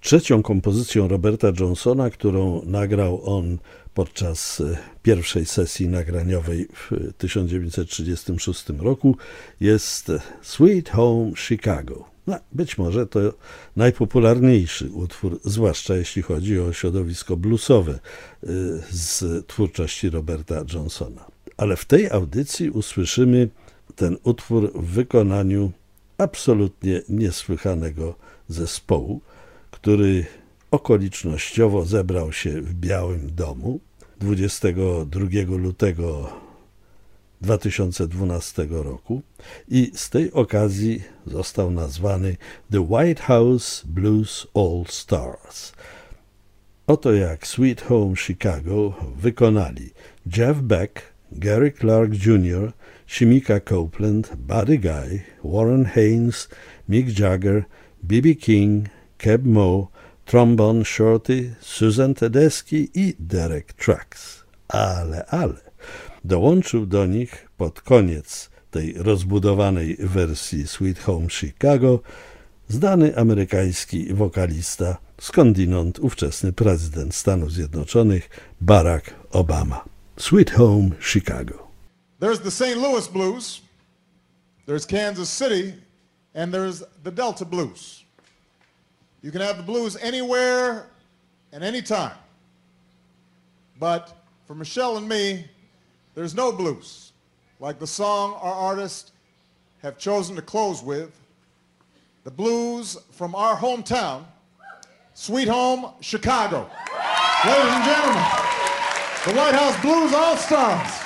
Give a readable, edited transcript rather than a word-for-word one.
trzecią kompozycją Roberta Johnsona, którą nagrał on podczas pierwszej sesji nagraniowej w 1936 roku, jest Sweet Home Chicago. No, być może to najpopularniejszy utwór, zwłaszcza jeśli chodzi o środowisko bluesowe z twórczości Roberta Johnsona. Ale w tej audycji usłyszymy ten utwór w wykonaniu absolutnie niesłychanego zespołu, który okolicznościowo zebrał się w Białym Domu 22 lutego 2012 roku i z tej okazji został nazwany The White House Blues All Stars. Oto jak Sweet Home Chicago wykonali Jeff Beck, Gary Clark Jr., Shemeka Copeland, Buddy Guy, Warren Haynes, Mick Jagger, B.B. King, Keb Mo, Trombone Shorty, Susan Tedeschi i Derek Trucks. Ale dołączył do nich pod koniec tej rozbudowanej wersji Sweet Home Chicago znany amerykański wokalista, skądinąd ówczesny prezydent Stanów Zjednoczonych Barack Obama. Sweet Home Chicago. There's the St. Louis Blues, there's Kansas City, and there's the Delta Blues. You can have the blues anywhere and anytime. But for Michelle and me, there's no blues like the song our artists have chosen to close with, the blues from our hometown, Sweet Home Chicago. Ladies and gentlemen, the White House Blues All-Stars.